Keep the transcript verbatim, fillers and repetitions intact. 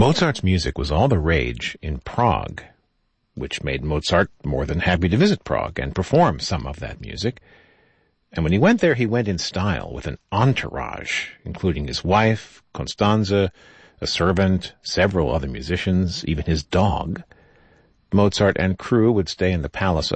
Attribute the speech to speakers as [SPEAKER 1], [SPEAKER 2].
[SPEAKER 1] Mozart's music was all the rage in Prague, which made Mozart more than happy to visit Prague and perform some of that music. And when he went there, he went in style with an entourage, including his wife, Constanze, a servant, several other musicians, even his dog. Mozart and crew would stay in the palace